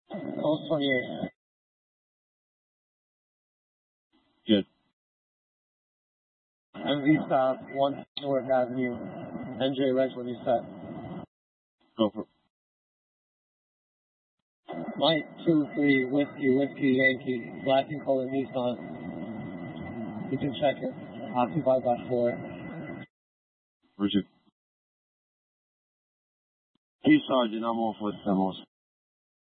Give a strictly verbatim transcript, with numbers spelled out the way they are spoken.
Old twenty-eight. Good. M V stop, one North Avenue, N J Rex when you set. Go for it. Mike, two, three, Whiskey, Whiskey, Yankee, Black and Color Nissan. You can check it. Occupied by four. Richard. Hey, Sergeant, I'm off with demos.